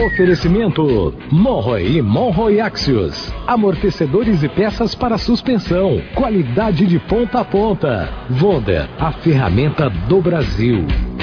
Oferecimento Monroe e Monroe Axios. Amortecedores e peças para suspensão. Qualidade de ponta a ponta. Wonder, a ferramenta do Brasil.